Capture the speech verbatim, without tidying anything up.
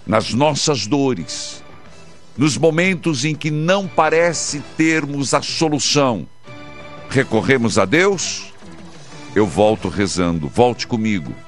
nas nossas dores, nos momentos em que não parece termos a solução, recorremos a Deus? Eu volto rezando, volte comigo.